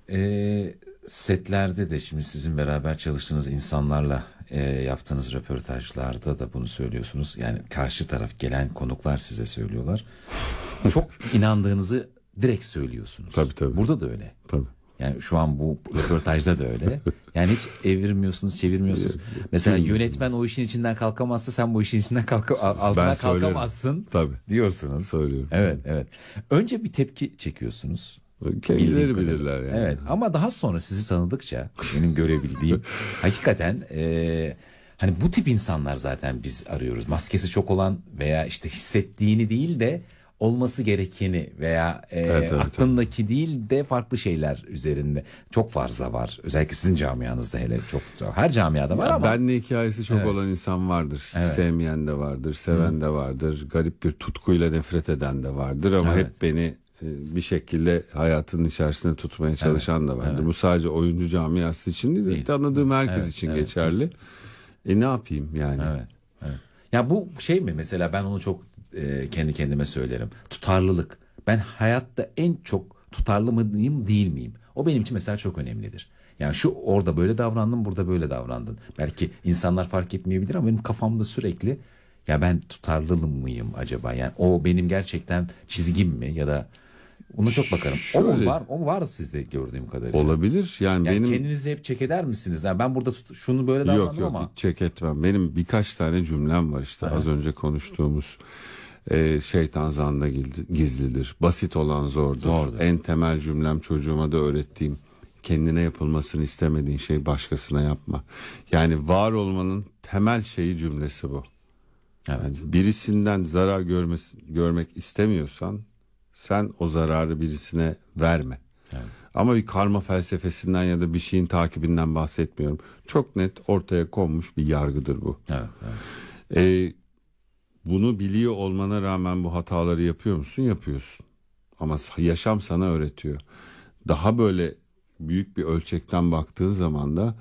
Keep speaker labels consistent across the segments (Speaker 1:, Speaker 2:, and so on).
Speaker 1: Setlerde de şimdi sizin beraber çalıştığınız insanlarla yaptığınız röportajlarda da bunu söylüyorsunuz. Yani karşı taraf gelen konuklar size söylüyorlar. Çok inandığınızı direkt söylüyorsunuz.
Speaker 2: Tabii tabii.
Speaker 1: Burada da öyle.
Speaker 2: Tabii.
Speaker 1: Yani şu an bu röportajda da öyle. Yani hiç evirmiyorsunuz, çevirmiyorsunuz. Mesela yönetmen o işin içinden kalkamazsa sen bu işin içinden altına kalkamazsın.
Speaker 2: Tabii.
Speaker 1: Diyorsunuz.
Speaker 2: Söylüyorum.
Speaker 1: Evet, evet. Önce bir tepki çekiyorsunuz.
Speaker 2: Kendileri bilirler yani.
Speaker 1: Evet, ama daha sonra sizi tanıdıkça benim görebildiğim hakikaten hani bu tip insanlar zaten biz arıyoruz. Maskesi çok olan veya işte hissettiğini değil de olması gerekeni veya
Speaker 2: Evet,
Speaker 1: aklındaki değil de farklı şeyler üzerinde çok fazla var. Özellikle sizin camianızda hele çok, her camiada var ama.
Speaker 2: Benle hikayesi çok olan insan vardır.
Speaker 1: Evet.
Speaker 2: Sevmeyen de vardır, seven de vardır. Garip bir tutkuyla nefret eden de vardır ama hep beni bir şekilde hayatının içerisinde tutmaya çalışan da vardır. Bu sadece oyuncu camiası için değil. Tanıdığım herkes için geçerli. Ne yapayım yani?
Speaker 1: Evet, evet. Ya bu şey mi mesela, ben onu çok kendi kendime söylerim. Tutarlılık. Ben hayatta en çok tutarlı mıyım değil miyim? O benim için mesela çok önemlidir. Yani şu orada böyle davrandın, burada böyle davrandın. Belki insanlar fark etmeyebilir ama benim kafamda sürekli ya ben tutarlı mıyım acaba? Yani o benim gerçekten çizgim mi ya da ona çok bakarım.
Speaker 2: Şöyle,
Speaker 1: o var sizde gördüğüm kadarıyla.
Speaker 2: olabilir. Yani benim
Speaker 1: kendinizi hep çek eder misiniz? Yani ben burada şunu böyle davranıyorum
Speaker 2: yok
Speaker 1: ama.
Speaker 2: hiç çek etmem. Benim birkaç tane cümlem var işte az önce konuştuğumuz. Şeytan zanda gizlidir. Basit olan zordur. En temel cümlem çocuğuma da öğrettiğim, kendine yapılmasını istemediğin şey başkasına yapma. Yani var olmanın temel şeyi, cümlesi bu.
Speaker 1: Evet.
Speaker 2: Yani birisinden zarar görmek istemiyorsan sen o zararı birisine verme.
Speaker 1: Evet.
Speaker 2: Ama bir karma felsefesinden ya da bir şeyin takibinden bahsetmiyorum. Çok net ortaya konmuş bir yargıdır bu.
Speaker 1: Evet, evet.
Speaker 2: Bunu biliyor olmana rağmen bu hataları yapıyor musun? Yapıyorsun. Ama yaşam sana öğretiyor. Daha böyle büyük bir ölçekten baktığın zaman da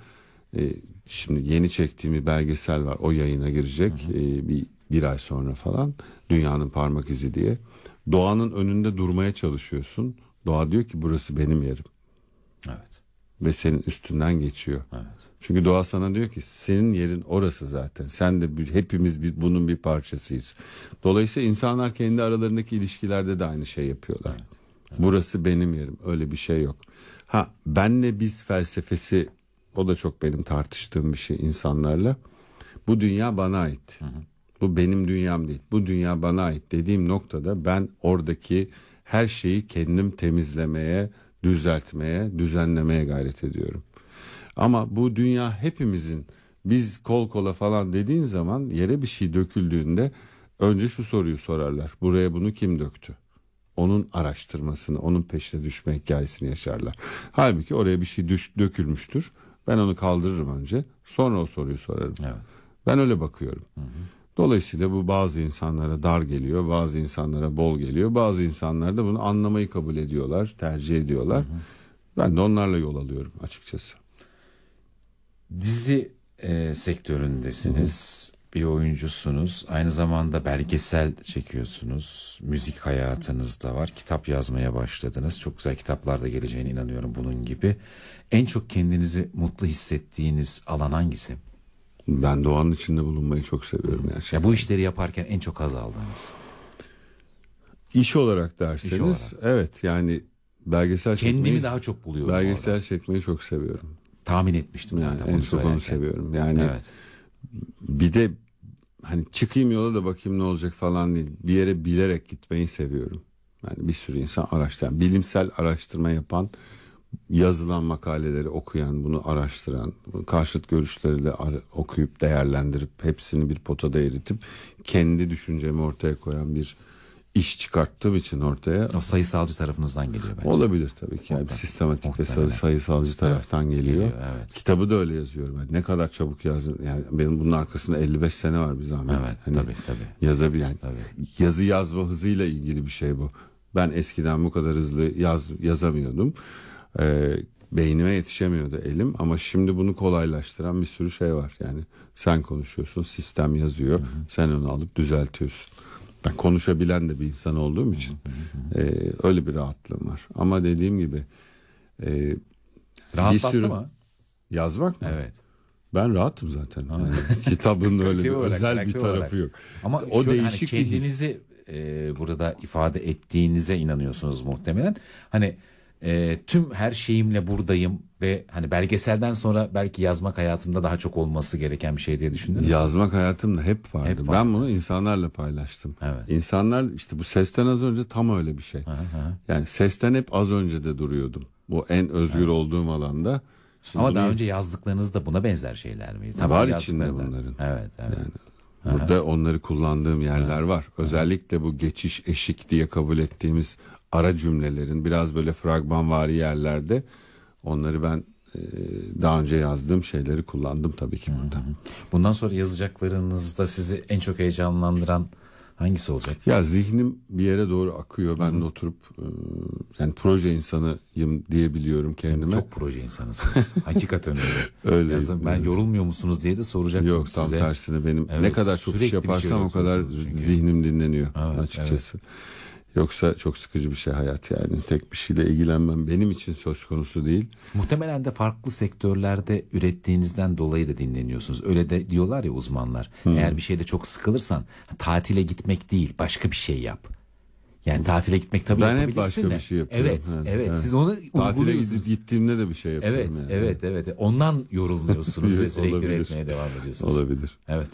Speaker 2: şimdi yeni çektiğim bir belgesel var. O yayına girecek bir ay sonra falan. Dünyanın Parmak İzi diye. Doğanın önünde durmaya çalışıyorsun. Doğa diyor ki burası benim yerim.
Speaker 1: Evet.
Speaker 2: Ve senin üstünden geçiyor.
Speaker 1: Evet.
Speaker 2: Çünkü doğa sana diyor ki senin yerin orası zaten. Sen de hepimiz bunun bir parçasıyız. Dolayısıyla insanlar kendi aralarındaki ilişkilerde de aynı şey yapıyorlar. Evet. Evet. Burası benim yerim. Öyle bir şey yok. Benle biz felsefesi, o da çok benim tartıştığım bir şey insanlarla. Bu dünya bana ait. Hı hı. Bu benim dünyam değil. Bu dünya bana ait dediğim noktada ben oradaki her şeyi kendim temizlemeye, düzeltmeye, düzenlemeye gayret ediyorum. Ama bu dünya hepimizin, biz kol kola falan dediğin zaman yere bir şey döküldüğünde önce şu soruyu sorarlar. Buraya bunu kim döktü? Onun araştırmasını, onun peşine düşme hikayesini yaşarlar. Halbuki oraya bir şey dökülmüştür. Ben onu kaldırırım önce. Sonra o soruyu sorarım. Evet. Ben öyle bakıyorum. Hı hı. Dolayısıyla bu bazı insanlara dar geliyor, bazı insanlara bol geliyor. Bazı insanlar da bunu anlamayı kabul ediyorlar, tercih ediyorlar. Hı hı. Ben de onlarla yol alıyorum açıkçası.
Speaker 1: Dizi sektöründesiniz, bir oyuncusunuz, aynı zamanda belgesel çekiyorsunuz, müzik hayatınız da var, kitap yazmaya başladınız, çok güzel kitaplar da geleceğine inanıyorum bunun gibi. En çok kendinizi mutlu hissettiğiniz alan hangisi?
Speaker 2: Ben doğanın içinde bulunmayı çok seviyorum gerçekten.
Speaker 1: Ya bu işleri yaparken en çok haz aldığınız?
Speaker 2: İş olarak derseniz, İş olarak. Evet yani belgesel
Speaker 1: kendimi
Speaker 2: çekmeyi,
Speaker 1: daha çok buluyorum.
Speaker 2: Belgesel çekmeyi çok seviyorum.
Speaker 1: Tahmin etmiştim
Speaker 2: yani
Speaker 1: zaten.
Speaker 2: En çok onu seviyorum. Yani evet. Bir de hani çıkayım yola da bakayım ne olacak falan değil. Bir yere bilerek gitmeyi seviyorum. Yani bir sürü insan araştıran, bilimsel araştırma yapan, yazılan makaleleri okuyan, bunu araştıran, karşıt görüşleri de okuyup değerlendirip hepsini bir potada eritip kendi düşüncemi ortaya koyan bir iş çıkarttığım için ortaya.
Speaker 1: O sayısalcı tarafınızdan geliyor bence.
Speaker 2: Olabilir tabii ki. Yani sistematik ve sayısalcı taraftan geliyor.
Speaker 1: Evet.
Speaker 2: Kitabı da öyle yazıyorum. Yani ne kadar çabuk yazdım. Yani benim bunun arkasında 55 sene var bir zahmet.
Speaker 1: Evet,
Speaker 2: hani
Speaker 1: tabii.
Speaker 2: Yani yazı yazma hızıyla ilgili bir şey bu. Ben eskiden bu kadar hızlı yazamıyordum. Beynime yetişemiyordu elim, ama şimdi bunu kolaylaştıran bir sürü şey var. Yani sen konuşuyorsun, sistem yazıyor, sen onu alıp düzeltiyorsun. Ben konuşabilen de bir insan olduğum için öyle bir rahatlığım var. Ama dediğim gibi
Speaker 1: Rahatlattı mı?
Speaker 2: Yazmak mı?
Speaker 1: Evet.
Speaker 2: Ben rahatım zaten. Yani kitabın öyle bir özel bir tarafı yok.
Speaker 1: Ama
Speaker 2: o
Speaker 1: şöyle,
Speaker 2: değişik
Speaker 1: hani
Speaker 2: bir his.
Speaker 1: kendinizi burada ifade ettiğinize inanıyorsunuz muhtemelen. Hani tüm her şeyimle buradayım ve hani belgeselden sonra belki yazmak hayatımda daha çok olması gereken bir şey diye düşündüm.
Speaker 2: Yazmak hayatımda hep vardı.
Speaker 1: Hep vardı.
Speaker 2: Ben bunu insanlarla paylaştım.
Speaker 1: Evet.
Speaker 2: İnsanlar işte bu sesten az önce tam öyle bir şey. Yani sesten hep az önce de duruyordum. Bu en özgür olduğum alanda. Şimdi
Speaker 1: Ama daha önce yazdıklarınız da buna benzer şeyler miydi?
Speaker 2: var içinde bunların.
Speaker 1: Evet, evet.
Speaker 2: Yani burada onları kullandığım yerler var. Özellikle bu geçiş, eşik diye kabul ettiğimiz ara cümlelerin biraz böyle fragmanvari yerlerde onları ben daha önce yazdığım şeyleri kullandım tabii ki burada.
Speaker 1: Bundan sonra yazacaklarınızda sizi en çok heyecanlandıran hangisi olacak?
Speaker 2: Ya zihnim bir yere doğru akıyor. Ben de oturup yani proje insanıyım diyebiliyorum kendime.
Speaker 1: Çok proje insanısınız. Hakikaten öyle.
Speaker 2: Öyle.
Speaker 1: Yazın, ben yorulmuyor musunuz diye de soracaktım
Speaker 2: Yok,
Speaker 1: size.
Speaker 2: tam tersine benim
Speaker 1: Evet,
Speaker 2: ne kadar çok
Speaker 1: sürekli
Speaker 2: iş
Speaker 1: bir
Speaker 2: yaparsam
Speaker 1: şeyler
Speaker 2: o kadar
Speaker 1: yapıyorsunuz çünkü.
Speaker 2: zihnim dinleniyor
Speaker 1: Evet,
Speaker 2: açıkçası. Yoksa çok sıkıcı bir şey hayat yani. Tek bir şeyle ilgilenmem benim için söz konusu değil.
Speaker 1: Muhtemelen de farklı sektörlerde ürettiğinizden dolayı da dinleniyorsunuz. Öyle de diyorlar ya uzmanlar. Eğer bir şeyde çok sıkılırsan tatile gitmek değil, başka bir şey yap. Yani tatile gitmek tabii
Speaker 2: Ben hep
Speaker 1: yapabilirsin
Speaker 2: başka
Speaker 1: de.
Speaker 2: bir şey yapıyorum.
Speaker 1: Evet. Siz onu
Speaker 2: Tatile
Speaker 1: uyguluyorsunuz.
Speaker 2: gittiğimde de bir şey yapıyorum.
Speaker 1: Evet,
Speaker 2: yani.
Speaker 1: evet. Ondan yorulmuyorsunuz ve sürekli
Speaker 2: Olabilir.
Speaker 1: üretmeye devam ediyorsunuz.
Speaker 2: Olabilir.
Speaker 1: Evet.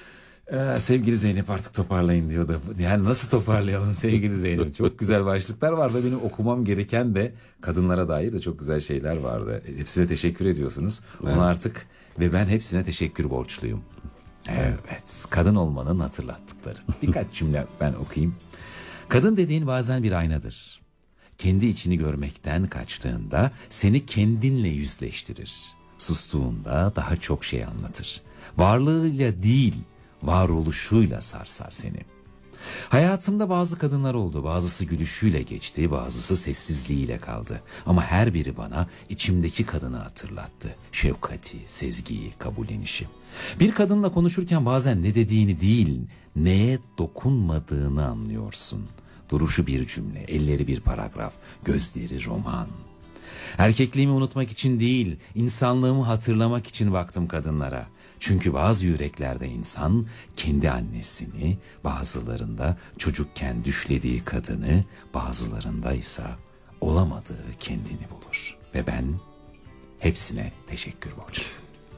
Speaker 1: Sevgili Zeynep artık toparlayın diyordu. Yani nasıl toparlayalım sevgili Zeynep? Çok güzel başlıklar var ve benim okumam gereken de kadınlara dair de çok güzel şeyler vardı. Hepsine teşekkür ediyorsunuz. Ona artık ve ben hepsine teşekkür borçluyum. Evet, kadın olmanın hatırlattıkları. Birkaç cümle ben okuyayım. Kadın dediğin bazen bir aynadır. Kendi içini görmekten kaçtığında seni kendinle yüzleştirir. Sustuğunda daha çok şey anlatır. Varlığıyla değil, varoluşuyla sarsar seni. Hayatımda bazı kadınlar oldu. Bazısı gülüşüyle geçti, bazısı sessizliğiyle kaldı. Ama her biri bana içimdeki kadını hatırlattı. Şefkati, sezgiyi, kabullenişi. Bir kadınla konuşurken bazen ne dediğini değil, neye dokunmadığını anlıyorsun. Duruşu bir cümle, elleri bir paragraf, gözleri roman. Erkekliğimi unutmak için değil, insanlığımı hatırlamak için baktım kadınlara. Çünkü bazı yüreklerde insan kendi annesini, bazılarında çocukken düşlediği kadını, bazılarında ise olamadığı kendini bulur. Ve ben hepsine teşekkür borçluyum.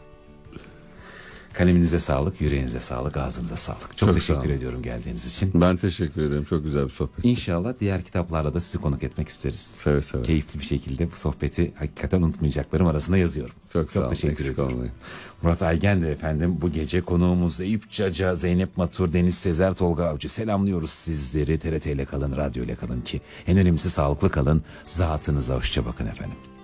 Speaker 1: Kaleminize sağlık, yüreğinize sağlık, ağzınıza sağlık. Çok teşekkür ediyorum geldiğiniz için.
Speaker 2: Ben teşekkür ederim. Çok güzel bir sohbet.
Speaker 1: İnşallah diğer kitaplarla da sizi konuk etmek isteriz.
Speaker 2: Seve seve.
Speaker 1: Keyifli bir şekilde bu sohbeti hakikaten unutmayacaklarım arasında yazıyorum.
Speaker 2: Çok sağ olun.
Speaker 1: teşekkür
Speaker 2: Eksik
Speaker 1: ediyorum.
Speaker 2: olmayın.
Speaker 1: Murat Aygen de efendim bu gece konuğumuz Eyüp Caca, Zeynep Matur, Deniz Sezer, Tolga Avcı. Selamlıyoruz sizleri. TRT ile kalın, radyo ile kalın ki en önemlisi sağlıklı kalın. Zatınıza hoşça bakın efendim.